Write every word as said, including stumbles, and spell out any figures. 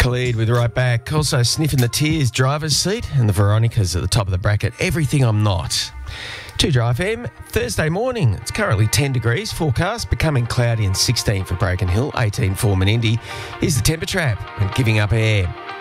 Khalid with Right Back. Also sniffing the tears driver's seat and the Veronicas at the top of the bracket. Everything I'm not. two Dry F M, Thursday morning. It's currently ten degrees forecast, becoming cloudy and sixteen for Broken Hill, eighteen for Menindee. Here's the Temper Trap and Giving Up Air.